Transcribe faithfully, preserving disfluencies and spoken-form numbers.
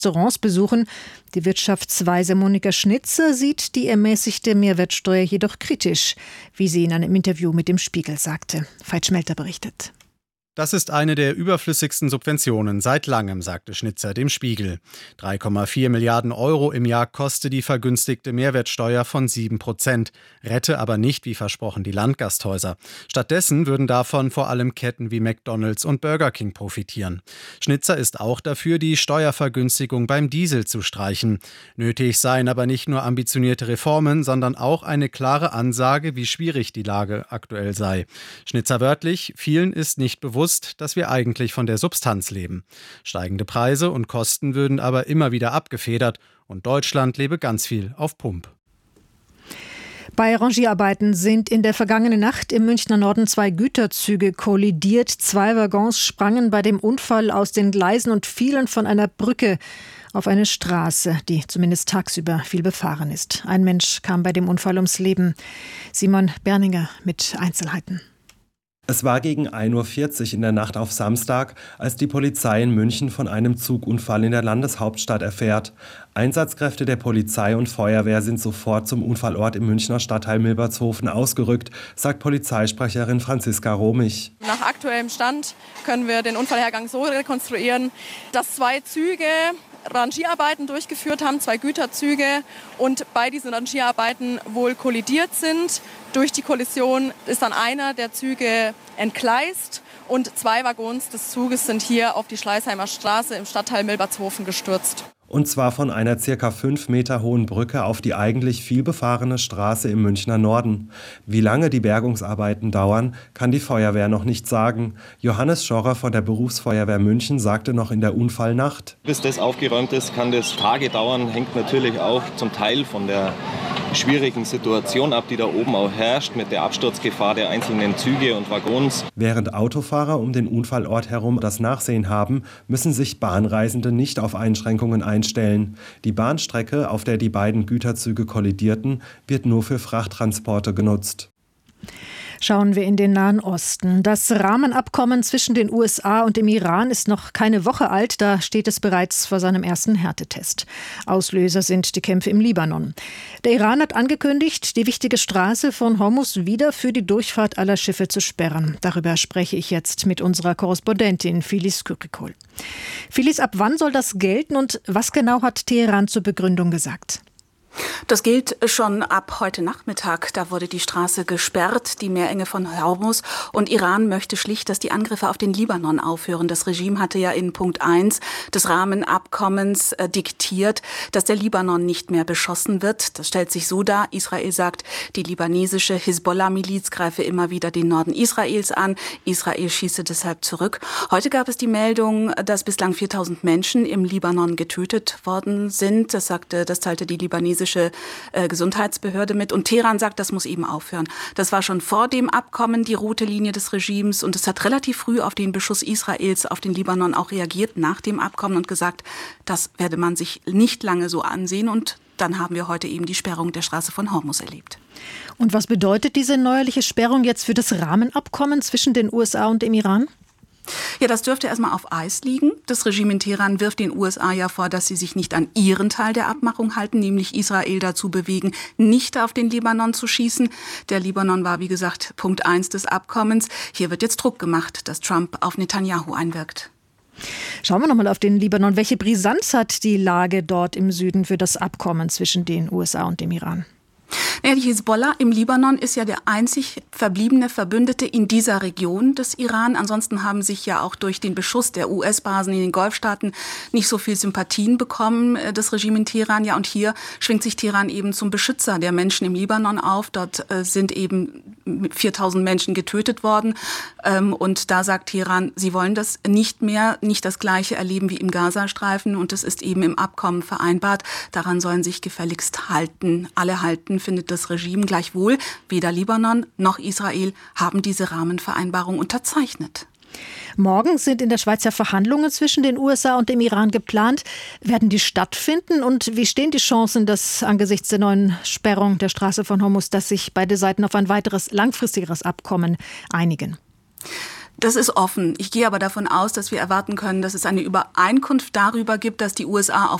Restaurants besuchen. Die Wirtschaftsweise Monika Schnitzer sieht die ermäßigte Mehrwertsteuer jedoch kritisch, wie sie in einem Interview mit dem Spiegel sagte. Veit Schmelter berichtet. Das ist eine der überflüssigsten Subventionen seit langem, sagte Schnitzer dem Spiegel. drei Komma vier Milliarden Euro im Jahr koste die vergünstigte Mehrwertsteuer von sieben Prozent, rette aber nicht, wie versprochen, die Landgasthäuser. Stattdessen würden davon vor allem Ketten wie McDonald's und Burger King profitieren. Schnitzer ist auch dafür, die Steuervergünstigung beim Diesel zu streichen. Nötig seien aber nicht nur ambitionierte Reformen, sondern auch eine klare Ansage, wie schwierig die Lage aktuell sei. Schnitzer wörtlich: Vielen ist nicht bewusst, dass wir eigentlich von der Substanz leben. Steigende Preise und Kosten würden aber immer wieder abgefedert und Deutschland lebe ganz viel auf Pump. Bei Rangierarbeiten sind in der vergangenen Nacht im Münchner Norden zwei Güterzüge kollidiert. Zwei Waggons sprangen bei dem Unfall aus den Gleisen und fielen von einer Brücke auf eine Straße, die zumindest tagsüber viel befahren ist. Ein Mensch kam bei dem Unfall ums Leben. Simon Berninger mit Einzelheiten. Es war gegen ein Uhr vierzig in der Nacht auf Samstag, als die Polizei in München von einem Zugunfall in der Landeshauptstadt erfährt. Einsatzkräfte der Polizei und Feuerwehr sind sofort zum Unfallort im Münchner Stadtteil Milbertshofen ausgerückt, sagt Polizeisprecherin Franziska Romich. Nach aktuellem Stand können wir den Unfallhergang so rekonstruieren, dass zwei Züge Rangierarbeiten durchgeführt haben, zwei Güterzüge, und bei diesen Rangierarbeiten wohl kollidiert sind. Durch die Kollision ist dann einer der Züge entgleist und zwei Waggons des Zuges sind hier auf die Schleißheimer Straße im Stadtteil Milbertshofen gestürzt. Und zwar von einer circa fünf Meter hohen Brücke auf die eigentlich viel befahrene Straße im Münchner Norden. Wie lange die Bergungsarbeiten dauern, kann die Feuerwehr noch nicht sagen. Johannes Schorrer von der Berufsfeuerwehr München sagte noch in der Unfallnacht: Bis das aufgeräumt ist, kann das Tage dauern. Hängt natürlich auch zum Teil von der schwierigen Situation ab, die da oben auch herrscht, mit der Absturzgefahr der einzelnen Züge und Waggons. Während Autofahrer um den Unfallort herum das Nachsehen haben, müssen sich Bahnreisende nicht auf Einschränkungen einstellen. Die Bahnstrecke, auf der die beiden Güterzüge kollidierten, wird nur für Frachttransporte genutzt. Schauen wir in den Nahen Osten. Das Rahmenabkommen zwischen den U S A und dem Iran ist noch keine Woche alt. Da steht es bereits vor seinem ersten Härtetest. Auslöser sind die Kämpfe im Libanon. Der Iran hat angekündigt, die wichtige Straße von Hormuz wieder für die Durchfahrt aller Schiffe zu sperren. Darüber spreche ich jetzt mit unserer Korrespondentin Filiz Kükrikol. Filiz, ab wann soll das gelten und was genau hat Teheran zur Begründung gesagt? Das gilt schon ab heute Nachmittag. Da wurde die Straße gesperrt, die Meerenge von Hormuz. Und Iran möchte schlicht, dass die Angriffe auf den Libanon aufhören. Das Regime hatte ja in Punkt eins des Rahmenabkommens äh, diktiert, dass der Libanon nicht mehr beschossen wird. Das stellt sich so dar: Israel sagt, die libanesische Hisbollah-Miliz greife immer wieder den Norden Israels an. Israel schieße deshalb zurück. Heute gab es die Meldung, dass bislang viertausend Menschen im Libanon getötet worden sind. Das sagte, das teilte die libanesische Gesundheitsbehörde mit. Und Teheran sagt, das muss eben aufhören. Das war schon vor dem Abkommen die rote Linie des Regimes. Und es hat relativ früh auf den Beschuss Israels auf den Libanon auch reagiert nach dem Abkommen und gesagt, das werde man sich nicht lange so ansehen. Und dann haben wir heute eben die Sperrung der Straße von Hormuz erlebt. Und was bedeutet diese neuerliche Sperrung jetzt für das Rahmenabkommen zwischen den U S A und dem Iran? Ja, das dürfte erstmal auf Eis liegen. Das Regime in Teheran wirft den U S A ja vor, dass sie sich nicht an ihren Teil der Abmachung halten, nämlich Israel dazu bewegen, nicht auf den Libanon zu schießen. Der Libanon war, wie gesagt, Punkt eins des Abkommens. Hier wird jetzt Druck gemacht, dass Trump auf Netanyahu einwirkt. Schauen wir nochmal auf den Libanon. Welche Brisanz hat die Lage dort im Süden für das Abkommen zwischen den U S A und dem Iran? Ja, die Hisbollah im Libanon ist ja der einzig verbliebene Verbündete in dieser Region des Iran. Ansonsten haben sich ja auch durch den Beschuss der U S-Basen in den Golfstaaten nicht so viel Sympathien bekommen, das Regime in Teheran. Ja, und hier schwingt sich Teheran eben zum Beschützer der Menschen im Libanon auf. Dort äh, sind eben viertausend Menschen getötet worden. Ähm, und da sagt Teheran, sie wollen das nicht mehr, nicht das Gleiche erleben wie im Gazastreifen. Und das ist eben im Abkommen vereinbart. Daran sollen sich gefälligst halten, alle halten, findet das Regime. Gleichwohl, weder Libanon noch Israel haben diese Rahmenvereinbarung unterzeichnet. Morgen sind in der Schweiz ja Verhandlungen zwischen den U S A und dem Iran geplant. Werden die stattfinden? Und wie stehen die Chancen, dass angesichts der neuen Sperrung der Straße von Hormuz, dass sich beide Seiten auf ein weiteres langfristigeres Abkommen einigen? Das ist offen. Ich gehe aber davon aus, dass wir erwarten können, dass es eine Übereinkunft darüber gibt, dass die U S A auf